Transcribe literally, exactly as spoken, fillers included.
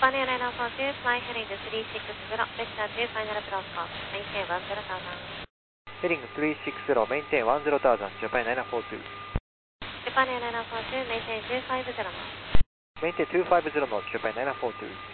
Japan Airliner four two, fly heading to three six zero, vector two final approach course, maintain one zero thousand. Heading three six zero, maintain one zero thousand, Japan Airliner four two. Japan Airliner four two, maintain two five zero knots. Maintain two five zero knots, Japan Airliner four two.